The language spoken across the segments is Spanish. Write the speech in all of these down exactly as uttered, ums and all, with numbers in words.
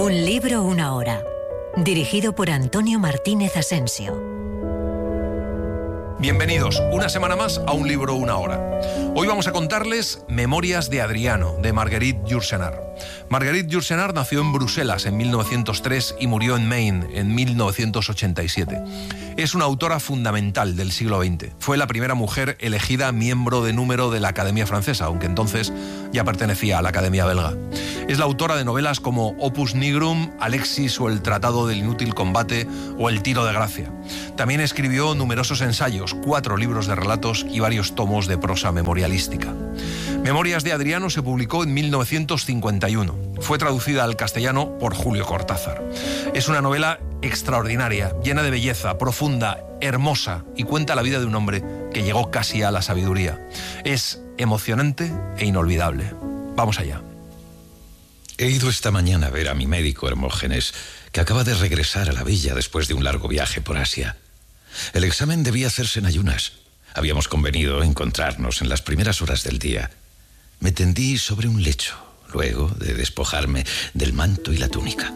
Un libro, una hora. Dirigido por Antonio Martínez Asensio. Bienvenidos una semana más a Un libro, una hora. Hoy vamos a contarles Memorias de Adriano, de Marguerite Yourcenar. Marguerite Yourcenar nació en Bruselas en mil novecientos tres y murió en Maine en mil novecientos ochenta y siete. Es una autora fundamental del siglo veinte. Fue la primera mujer elegida miembro de número de la Academia Francesa, aunque entonces ya pertenecía a la Academia Belga. Es la autora de novelas como Opus Nigrum, Alexis o El Tratado del Inútil Combate o El Tiro de Gracia. También escribió numerosos ensayos, cuatro libros de relatos y varios tomos de prosa memorialística. Memorias de Adriano se publicó en mil novecientos cincuenta y uno. Fue traducida al castellano por Julio Cortázar. Es una novela extraordinaria, llena de belleza, profunda, hermosa, y cuenta la vida de un hombre que llegó casi a la sabiduría. Es emocionante e inolvidable. Vamos allá. He ido esta mañana a ver a mi médico Hermógenes, que acaba de regresar a la villa después de un largo viaje por Asia. El examen debía hacerse en ayunas. Habíamos convenido encontrarnos en las primeras horas del día. Me tendí sobre un lecho, luego de despojarme del manto y la túnica.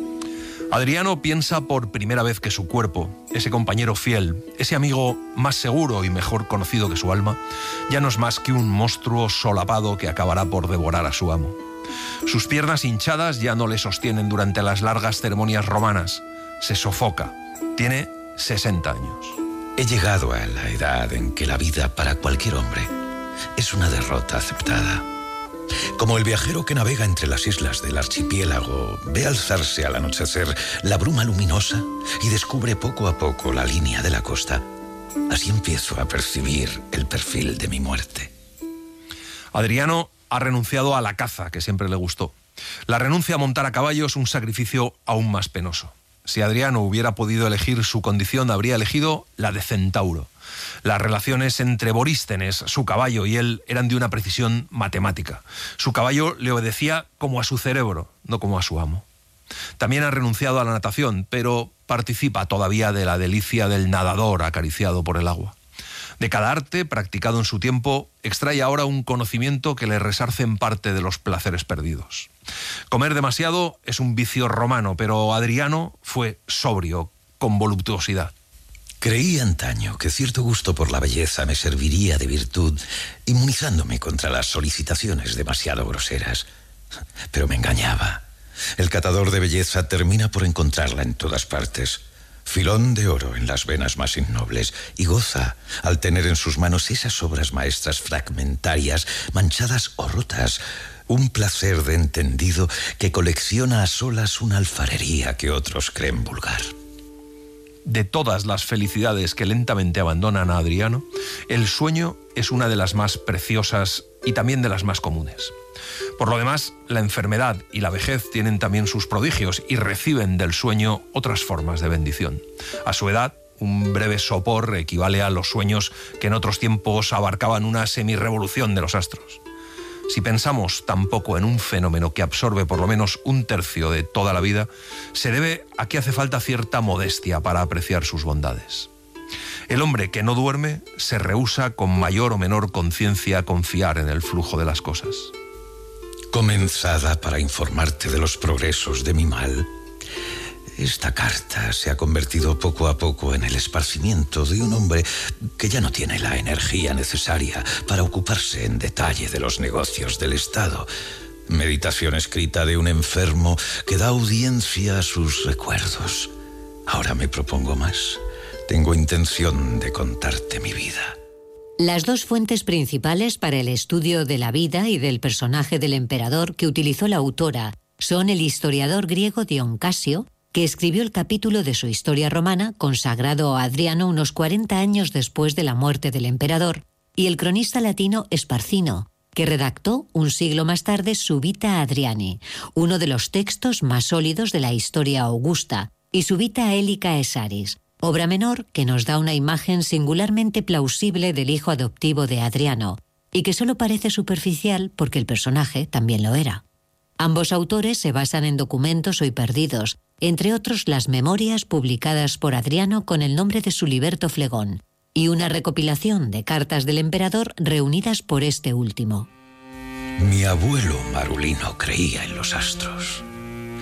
Adriano piensa por primera vez que su cuerpo, ese compañero fiel, ese amigo más seguro y mejor conocido que su alma, ya no es más que un monstruo solapado que acabará por devorar a su amo. Sus piernas hinchadas ya no le sostienen durante las largas ceremonias romanas. Se sofoca. Tiene sesenta años. He llegado a la edad en que la vida para cualquier hombre es una derrota aceptada. Como el viajero que navega entre las islas del archipiélago ve alzarse al anochecer la bruma luminosa y descubre poco a poco la línea de la costa, así empiezo a percibir el perfil de mi muerte. Adriano ha renunciado a la caza, que siempre le gustó. La renuncia a montar a caballo es un sacrificio aún más penoso. Si Adriano hubiera podido elegir su condición, habría elegido la de centauro. Las relaciones entre Borístenes, su caballo, y él eran de una precisión matemática. Su caballo le obedecía como a su cerebro, no como a su amo. También ha renunciado a la natación, pero participa todavía de la delicia del nadador acariciado por el agua. De cada arte practicado en su tiempo, extrae ahora un conocimiento que le resarce en parte de los placeres perdidos. Comer demasiado es un vicio romano, pero Adriano fue sobrio, con voluptuosidad. Creí antaño que cierto gusto por la belleza me serviría de virtud, inmunizándome contra las solicitaciones demasiado groseras. Pero me engañaba. El catador de belleza termina por encontrarla en todas partes. Filón de oro en las venas más innobles, y goza al tener en sus manos esas obras maestras fragmentarias, manchadas o rotas, un placer de entendido que colecciona a solas una alfarería que otros creen vulgar. De todas las felicidades que lentamente abandonan a Adriano, el sueño es una de las más preciosas y también de las más comunes. Por lo demás, la enfermedad y la vejez tienen también sus prodigios y reciben del sueño otras formas de bendición. A su edad, un breve sopor equivale a los sueños que en otros tiempos abarcaban una semirrevolución de los astros. Si pensamos tampoco en un fenómeno que absorbe por lo menos un tercio de toda la vida, se debe a que hace falta cierta modestia para apreciar sus bondades. El hombre que no duerme se rehúsa con mayor o menor conciencia a confiar en el flujo de las cosas. Comenzada para informarte de los progresos de mi mal, esta carta se ha convertido poco a poco en el esparcimiento de un hombre que ya no tiene la energía necesaria para ocuparse en detalle de los negocios del Estado. Meditación escrita de un enfermo que da audiencia a sus recuerdos. Ahora me propongo más. Tengo intención de contarte mi vida. Las dos fuentes principales para el estudio de la vida y del personaje del emperador que utilizó la autora son el historiador griego Dion Casio, que escribió el capítulo de su historia romana consagrado a Adriano unos cuarenta años después de la muerte del emperador, y el cronista latino Esparcino, que redactó un siglo más tarde su Vita Adriani, uno de los textos más sólidos de la historia augusta, y su Vita Aelica Esaris, obra menor que nos da una imagen singularmente plausible del hijo adoptivo de Adriano, y que solo parece superficial porque el personaje también lo era. Ambos autores se basan en documentos hoy perdidos, entre otros las memorias publicadas por Adriano con el nombre de su liberto Flegón, y una recopilación de cartas del emperador reunidas por este último. Mi abuelo Marulino creía en los astros.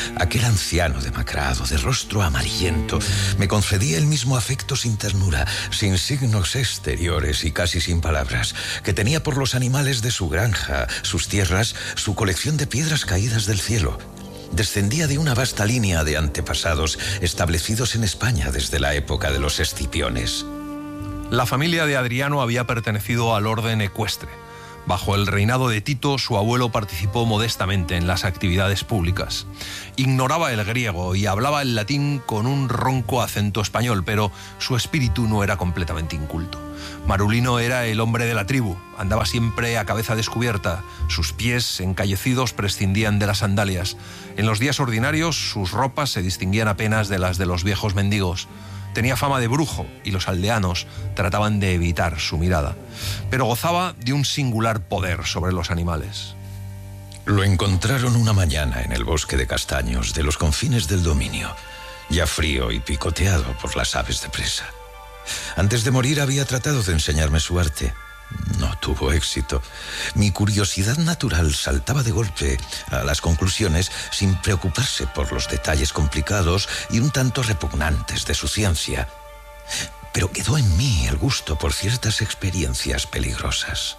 Aquel anciano demacrado, de rostro amarillento, me concedía el mismo afecto sin ternura, sin signos exteriores y casi sin palabras, que tenía por los animales de su granja, sus tierras, su colección de piedras caídas del cielo. Descendía de una vasta línea de antepasados establecidos en España desde la época de los Escipiones. La familia de Adriano había pertenecido al orden ecuestre. Bajo el reinado de Tito, su abuelo participó modestamente en las actividades públicas. Ignoraba el griego y hablaba el latín con un ronco acento español, pero su espíritu no era completamente inculto. Marulino era el hombre de la tribu, andaba siempre a cabeza descubierta, sus pies encallecidos prescindían de las sandalias. En los días ordinarios, sus ropas se distinguían apenas de las de los viejos mendigos. Tenía fama de brujo y los aldeanos trataban de evitar su mirada, pero gozaba de un singular poder sobre los animales. Lo encontraron una mañana en el bosque de castaños de los confines del dominio, ya frío y picoteado por las aves de presa. Antes de morir había tratado de enseñarme su arte. No tuvo éxito. Mi curiosidad natural saltaba de golpe a las conclusiones sin preocuparse por los detalles complicados y un tanto repugnantes de su ciencia. Pero quedó en mí el gusto por ciertas experiencias peligrosas.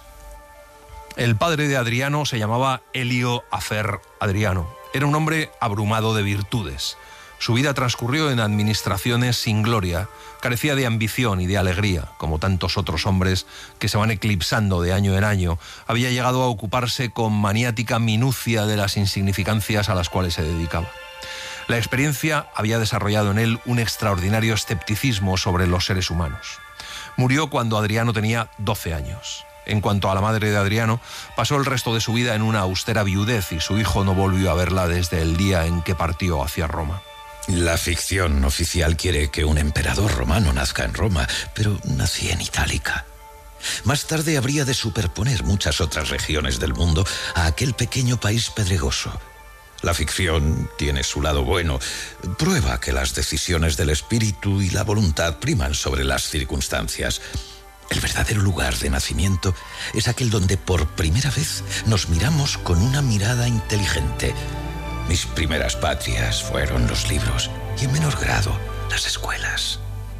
El padre de Adriano se llamaba Elio Afer Adriano. Era un hombre abrumado de virtudes. Su vida transcurrió en administraciones sin gloria, carecía de ambición y de alegría, como tantos otros hombres que se van eclipsando de año en año. Había llegado a ocuparse con maniática minucia de las insignificancias a las cuales se dedicaba. La experiencia había desarrollado en él un extraordinario escepticismo sobre los seres humanos. Murió cuando Adriano tenía doce años. En cuanto a la madre de Adriano, pasó el resto de su vida en una austera viudez y su hijo no volvió a verla desde el día en que partió hacia Roma. La ficción oficial quiere que un emperador romano nazca en Roma, pero nací en Itálica. Más tarde habría de superponer muchas otras regiones del mundo a aquel pequeño país pedregoso. La ficción tiene su lado bueno. Prueba que las decisiones del espíritu y la voluntad priman sobre las circunstancias. El verdadero lugar de nacimiento es aquel donde por primera vez nos miramos con una mirada inteligente. Mis primeras patrias fueron los libros y en menor grado las escuelas.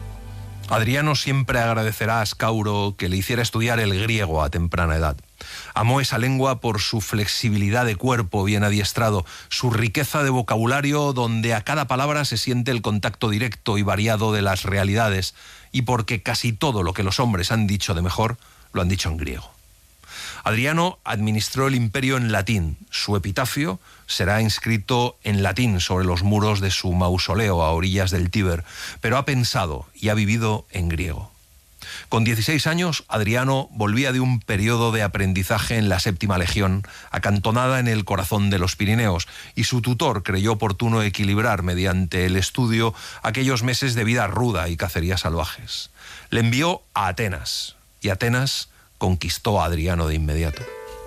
Adriano siempre agradecerá a Ascauro que le hiciera estudiar el griego a temprana edad. Amó esa lengua por su flexibilidad de cuerpo bien adiestrado, su riqueza de vocabulario donde a cada palabra se siente el contacto directo y variado de las realidades, y porque casi todo lo que los hombres han dicho de mejor lo han dicho en griego. Adriano administró el imperio en latín. Su epitafio será inscrito en latín sobre los muros de su mausoleo a orillas del Tíber, pero ha pensado y ha vivido en griego. Con dieciséis años, Adriano volvía de un periodo de aprendizaje en la Séptima Legión, acantonada en el corazón de los Pirineos, y su tutor creyó oportuno equilibrar mediante el estudio aquellos meses de vida ruda y cacerías salvajes. Le envió a Atenas, y Atenas conquistó a Adriano de inmediato.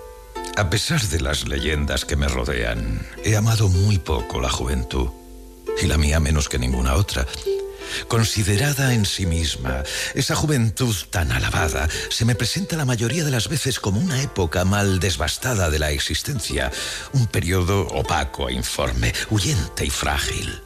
A pesar de las leyendas que me rodean, he amado muy poco la juventud, y la mía menos que ninguna otra. Considerada en sí misma, esa juventud tan alabada se me presenta la mayoría de las veces como una época mal desbastada de la existencia, un periodo opaco e informe, huyente y frágil.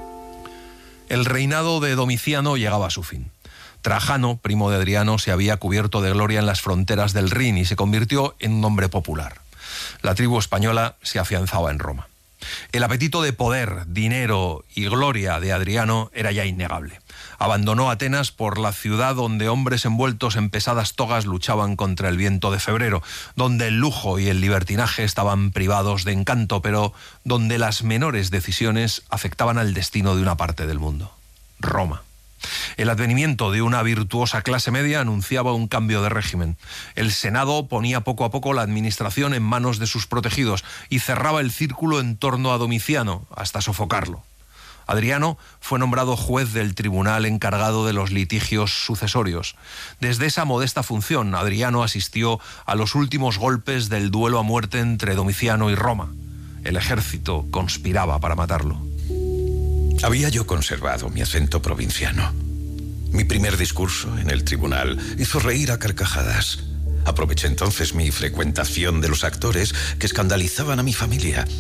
El reinado de Domiciano llegaba a su fin. Trajano, primo de Adriano, se había cubierto de gloria en las fronteras del Rin y se convirtió en un hombre popular. La tribu española se afianzaba en Roma. El apetito de poder, dinero y gloria de Adriano era ya innegable. Abandonó Atenas por la ciudad donde hombres envueltos en pesadas togas luchaban contra el viento de febrero, donde el lujo y el libertinaje estaban privados de encanto, pero donde las menores decisiones afectaban al destino de una parte del mundo: Roma. El advenimiento de una virtuosa clase media anunciaba un cambio de régimen. El Senado ponía poco a poco la administración en manos de sus protegidos y cerraba el círculo en torno a Domiciano hasta sofocarlo. Adriano fue nombrado juez del tribunal encargado de los litigios sucesorios. Desde esa modesta función, Adriano asistió a los últimos golpes del duelo a muerte entre Domiciano y Roma. El ejército conspiraba para matarlo. Había yo conservado mi acento provinciano. Mi primer discurso en el tribunal hizo reír a carcajadas. Aproveché entonces mi frecuentación de los actores que escandalizaban a mi familia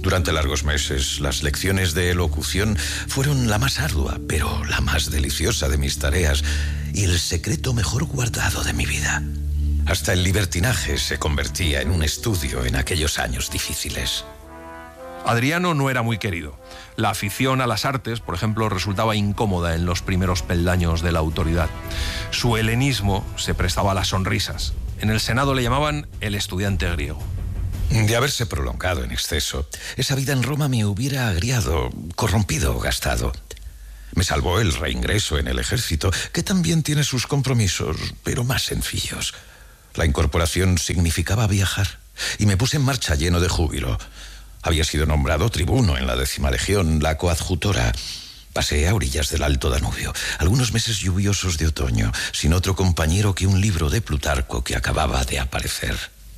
Durante largos meses, las lecciones de elocución fueron la más ardua, pero la más deliciosa de mis tareas y el secreto mejor guardado de mi vida. Hasta el libertinaje se convertía en un estudio en aquellos años difíciles. Adriano no era muy querido. La afición a las artes, por ejemplo, resultaba incómoda en los primeros peldaños de la autoridad. Su helenismo se prestaba a las sonrisas. En el Senado le llamaban el estudiante griego. De haberse prolongado en exceso, esa vida en Roma me hubiera agriado, corrompido o gastado. Me salvó el reingreso en el ejército, que también tiene sus compromisos, pero más sencillos. La incorporación significaba viajar, y me puse en marcha lleno de júbilo. Había sido nombrado tribuno en la décima legión, la coadjutora. Pasé a orillas del Alto Danubio, algunos meses lluviosos de otoño, sin otro compañero que un libro de Plutarco que acababa de aparecer.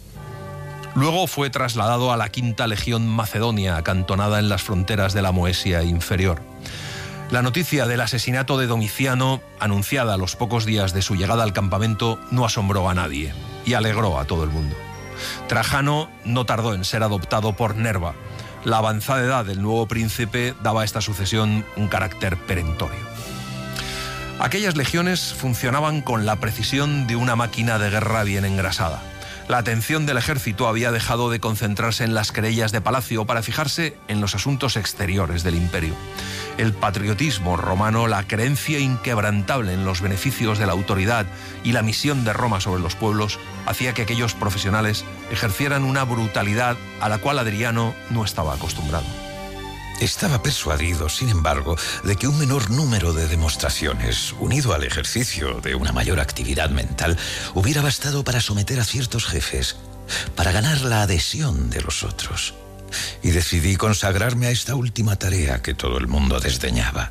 Luego fue trasladado a la quinta legión macedonia, acantonada en las fronteras de la Moesia inferior. La noticia del asesinato de Domiciano, anunciada a los pocos días de su llegada al campamento, no asombró a nadie y alegró a todo el mundo. Trajano no tardó en ser adoptado por Nerva. La avanzada edad del nuevo príncipe daba a esta sucesión un carácter perentorio. Aquellas legiones funcionaban con la precisión de una máquina de guerra bien engrasada. La atención del ejército había dejado de concentrarse en las querellas de palacio para fijarse en los asuntos exteriores del imperio. El patriotismo romano, la creencia inquebrantable en los beneficios de la autoridad y la misión de Roma sobre los pueblos hacía que aquellos profesionales ejercieran una brutalidad a la cual Adriano no estaba acostumbrado. Estaba persuadido, sin embargo, de que un menor número de demostraciones, unido al ejercicio de una mayor actividad mental, hubiera bastado para someter a ciertos jefes, para ganar la adhesión de los otros. Y decidí consagrarme a esta última tarea que todo el mundo desdeñaba.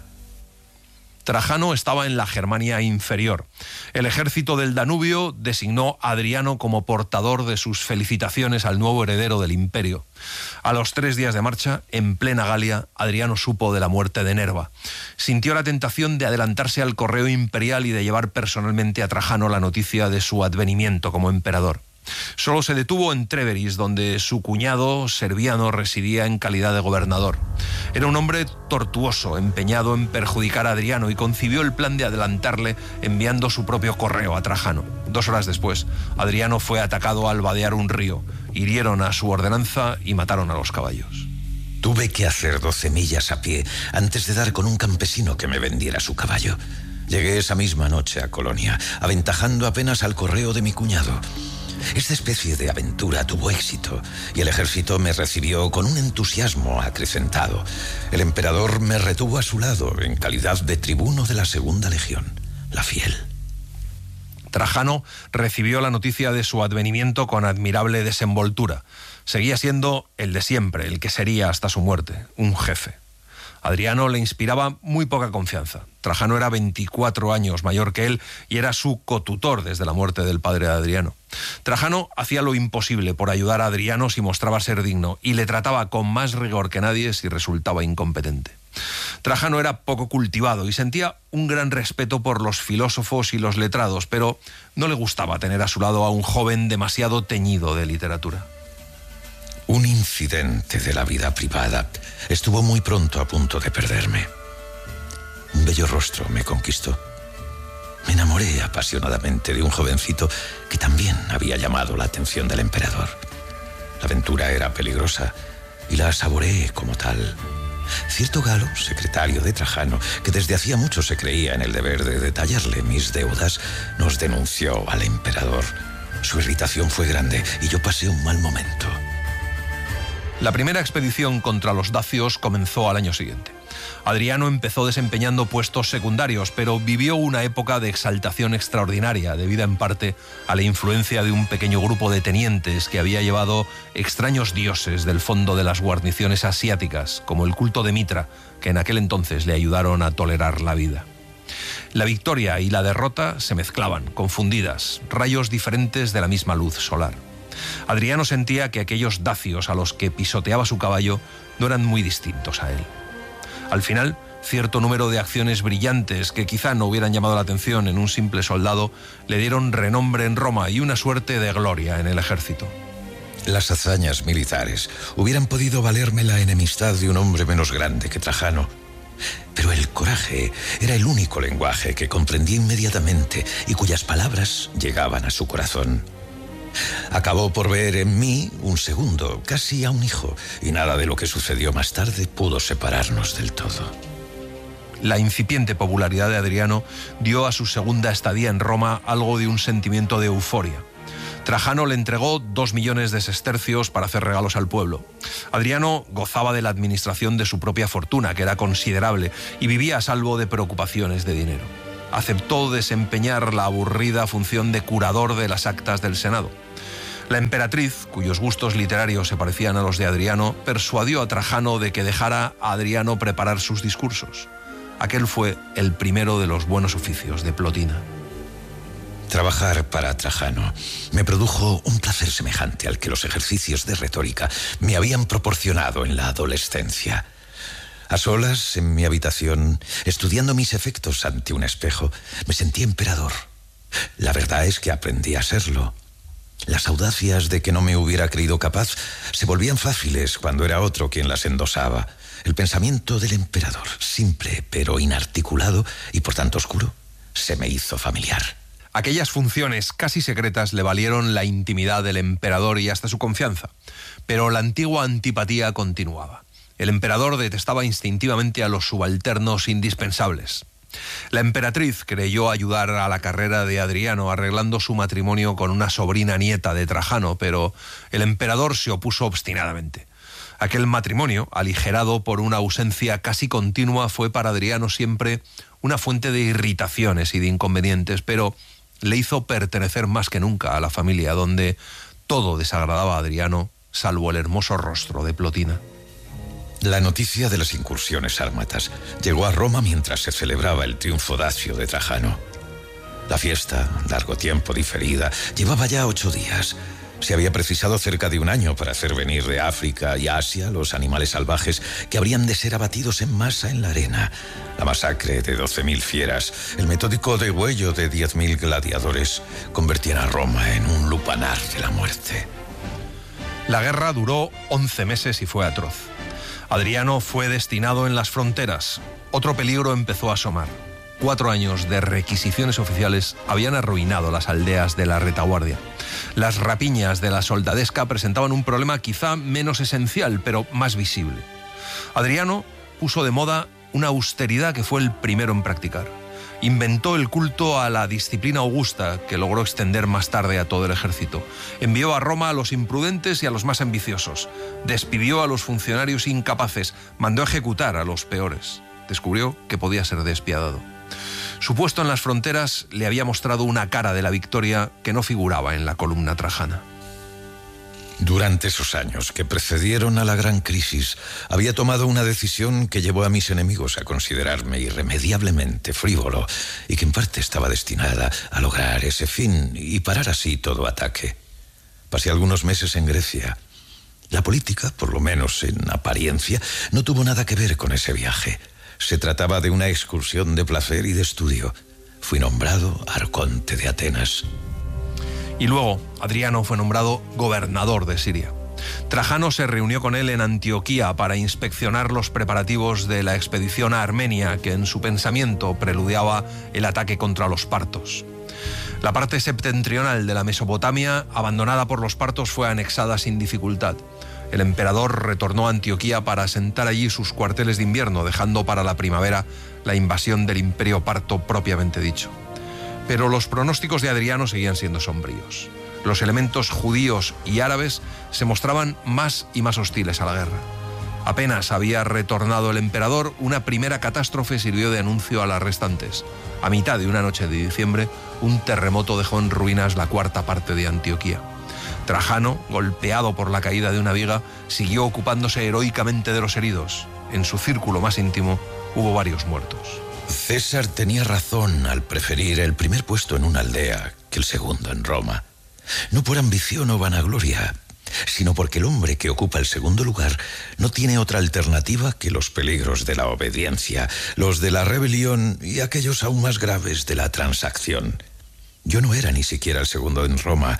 Trajano estaba en la Germania inferior. El ejército del Danubio designó a Adriano como portador de sus felicitaciones al nuevo heredero del imperio. A los tres días de marcha, en plena Galia, Adriano supo de la muerte de Nerva. Sintió la tentación de adelantarse al correo imperial y de llevar personalmente a Trajano la noticia de su advenimiento como emperador. Solo se detuvo en Treveris, donde su cuñado Serviano residía en calidad de gobernador. Era un hombre tortuoso, empeñado en perjudicar a Adriano, y concibió el plan de adelantarle enviando su propio correo a Trajano. Dos horas después, Adriano fue atacado al vadear un río. Hirieron a su ordenanza y mataron a los caballos. Tuve que hacer doce millas a pie antes de dar con un campesino que me vendiera su caballo. Llegué esa misma noche a Colonia, aventajando apenas al correo de mi cuñado. Esta especie de aventura tuvo éxito y el ejército me recibió con un entusiasmo acrecentado. El emperador me retuvo a su lado en calidad de tribuno de la segunda legión, la fiel. Trajano recibió la noticia de su advenimiento con admirable desenvoltura. Seguía siendo el de siempre, el que sería hasta su muerte, un jefe. Adriano le inspiraba muy poca confianza. Trajano era veinticuatro años mayor que él y era su cotutor desde la muerte del padre de Adriano. Trajano hacía lo imposible por ayudar a Adriano si mostraba ser digno y le trataba con más rigor que nadie si resultaba incompetente. Trajano era poco cultivado y sentía un gran respeto por los filósofos y los letrados, pero no le gustaba tener a su lado a un joven demasiado teñido de literatura. Un incidente de la vida privada estuvo muy pronto a punto de perderme. Un bello rostro me conquistó. Me enamoré apasionadamente de un jovencito que también había llamado la atención del emperador. La aventura era peligrosa y la saboreé como tal. Cierto Galo, secretario de Trajano, que desde hacía mucho se creía en el deber de detallarle mis deudas, nos denunció al emperador. Su irritación fue grande y yo pasé un mal momento. La primera expedición contra los dacios comenzó al año siguiente. Adriano empezó desempeñando puestos secundarios, pero vivió una época de exaltación extraordinaria, debida en parte a la influencia de un pequeño grupo de tenientes que había llevado extraños dioses del fondo de las guarniciones asiáticas, como el culto de Mitra, que en aquel entonces le ayudaron a tolerar la vida. La victoria y la derrota se mezclaban, confundidas, rayos diferentes de la misma luz solar. Adriano sentía que aquellos dacios a los que pisoteaba su caballo no eran muy distintos a él. Al final, cierto número de acciones brillantes que quizá no hubieran llamado la atención en un simple soldado le dieron renombre en Roma y una suerte de gloria en el ejército. Las hazañas militares hubieran podido valerme la enemistad de un hombre menos grande que Trajano. Pero el coraje era el único lenguaje que comprendí inmediatamente y cuyas palabras llegaban a su corazón. Acabó por ver en mí un segundo, casi a un hijo, y nada de lo que sucedió más tarde pudo separarnos del todo. La incipiente popularidad de Adriano dio a su segunda estadía en Roma algo de un sentimiento de euforia. Trajano le entregó dos millones de sestercios para hacer regalos al pueblo. Adriano gozaba de la administración de su propia fortuna, que era considerable, y vivía a salvo de preocupaciones de dinero. Aceptó desempeñar la aburrida función de curador de las actas del Senado. La emperatriz, cuyos gustos literarios se parecían a los de Adriano, persuadió a Trajano de que dejara a Adriano preparar sus discursos. Aquel fue el primero de los buenos oficios de Plotina. Trabajar para Trajano me produjo un placer semejante al que los ejercicios de retórica me habían proporcionado en la adolescencia. A solas, en mi habitación, estudiando mis efectos ante un espejo, me sentí emperador. La verdad es que aprendí a serlo. Las audacias de que no me hubiera creído capaz se volvían fáciles cuando era otro quien las endosaba. El pensamiento del emperador, simple pero inarticulado y por tanto oscuro, se me hizo familiar. Aquellas funciones casi secretas le valieron la intimidad del emperador y hasta su confianza, pero la antigua antipatía continuaba. El emperador detestaba instintivamente a los subalternos indispensables. La emperatriz creyó ayudar a la carrera de Adriano arreglando su matrimonio con una sobrina nieta de Trajano, pero el emperador se opuso obstinadamente. Aquel matrimonio, aligerado por una ausencia casi continua, fue para Adriano siempre una fuente de irritaciones y de inconvenientes, pero le hizo pertenecer más que nunca a la familia, donde todo desagradaba a Adriano, salvo el hermoso rostro de Plotina. La noticia de las incursiones sármatas llegó a Roma mientras se celebraba el triunfo dacio de Trajano. La fiesta, largo tiempo diferida, llevaba ya ocho días. Se había precisado cerca de un año para hacer venir de África y Asia los animales salvajes que habrían de ser abatidos en masa en la arena. La masacre de doce mil fieras, el metódico degüello de diez mil gladiadores convertían a Roma en un lupanar de la muerte. La guerra duró once meses y fue atroz. Adriano fue destinado en las fronteras. Otro peligro empezó a asomar. Cuatro años de requisiciones oficiales habían arruinado las aldeas de la retaguardia. Las rapiñas de la soldadesca presentaban un problema quizá menos esencial, pero más visible. Adriano puso de moda una austeridad que fue el primero en practicar. Inventó el culto a la disciplina augusta, que logró extender más tarde a todo el ejército. Envió a Roma a los imprudentes y a los más ambiciosos. Despidió a los funcionarios incapaces. Mandó ejecutar a los peores. Descubrió que podía ser despiadado. Su puesto en las fronteras le había mostrado una cara de la victoria que no figuraba en la columna trajana. Durante esos años que precedieron a la gran crisis, había tomado una decisión que llevó a mis enemigos a considerarme irremediablemente frívolo y que en parte estaba destinada a lograr ese fin y parar así todo ataque. Pasé algunos meses en Grecia. La política, por lo menos en apariencia, no tuvo nada que ver con ese viaje. Se trataba de una excursión de placer y de estudio. Fui nombrado arconte de Atenas. Y luego, Adriano fue nombrado gobernador de Siria. Trajano se reunió con él en Antioquía para inspeccionar los preparativos de la expedición a Armenia, que en su pensamiento preludiaba el ataque contra los partos. La parte septentrional de la Mesopotamia, abandonada por los partos, fue anexada sin dificultad. El emperador retornó a Antioquía para asentar allí sus cuarteles de invierno, dejando para la primavera la invasión del imperio parto propiamente dicho. Pero los pronósticos de Adriano seguían siendo sombríos. Los elementos judíos y árabes se mostraban más y más hostiles a la guerra. Apenas había retornado el emperador, una primera catástrofe sirvió de anuncio a las restantes. A mitad de una noche de diciembre, un terremoto dejó en ruinas la cuarta parte de Antioquía. Trajano, golpeado por la caída de una viga, siguió ocupándose heroicamente de los heridos. En su círculo más íntimo hubo varios muertos. César tenía razón al preferir el primer puesto en una aldea que el segundo en Roma. No por ambición o vanagloria, sino porque el hombre que ocupa el segundo lugar no tiene otra alternativa que los peligros de la obediencia, los de la rebelión y aquellos aún más graves de la transacción. Yo no era ni siquiera el segundo en Roma,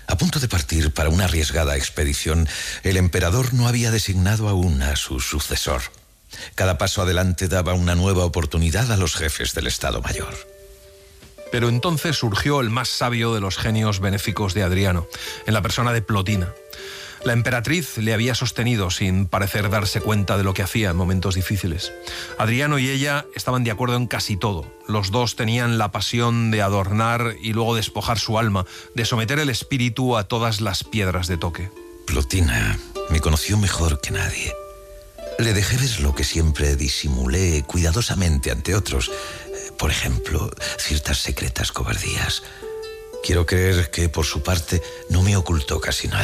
A punto de partir para una arriesgada expedición, el emperador no había designado aún a su sucesor. Cada paso adelante daba una nueva oportunidad a los jefes del Estado Mayor. Pero entonces surgió el más sabio de los genios benéficos de Adriano, en la persona de Plotina. La emperatriz le había sostenido sin parecer darse cuenta de lo que hacía en momentos difíciles. Adriano y ella estaban de acuerdo en casi todo. Los dos tenían la pasión de adornar y luego despojar su alma, de someter el espíritu a todas las piedras de toque. Plotina me conoció mejor que nadie. Le dejé ver lo que siempre disimulé cuidadosamente ante otros. Por ejemplo, ciertas secretas cobardías. Quiero creer que, por su parte, no me ocultó casi nada.